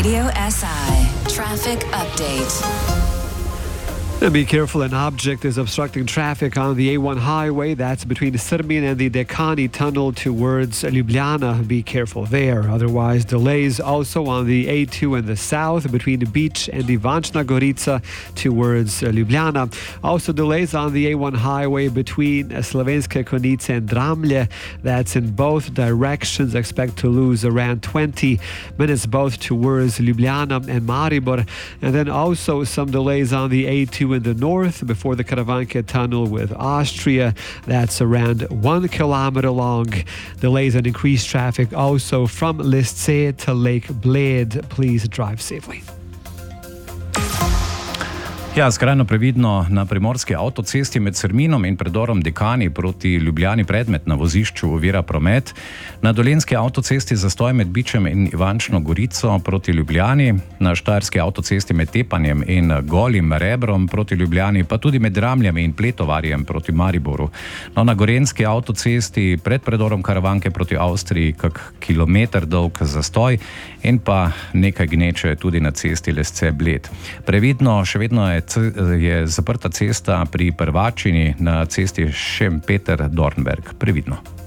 Radio SI Traffic Update. Be careful, an object is obstructing traffic on the A1 highway. That's between Srmin and the Dekani tunnel towards Ljubljana. Be careful there. Otherwise, delays also on the A2 in the south between the beach and Ivančna Gorica towards Ljubljana. Also delays on the A1 highway between Slovenske Konjice and Dramlje. That's in both directions. Expect to lose around 20 minutes both towards Ljubljana and Maribor. And then also some delays on the A2 in the north before the Karavanke tunnel with Austria. That's around 1 kilometer long. Delays and increased traffic also from Lisce to Lake Bled. Please drive safely. Ja, skrajno previdno na primorski avtocesti med Srminom in predorom Dekani proti Ljubljani predmet na vozišču ovira promet. Na dolenjski avtocesti zastoj med Bičem in Ivančno Gorico proti Ljubljani. Na štajerski avtocesti med Tepanjem in Golim Rebrom proti Ljubljani, pa tudi med Dramljami in Pletovarjem proti Mariboru. No, na gorenjski avtocesti pred predorom Karavanke proti Avstriji kak kilometer dolg zastoj in pa nekaj gneče tudi na cesti Lesce Bled. Previdno, še vedno je zaprta cesta pri Prvačini na cesti Šempeter-Dornberg. Previdno.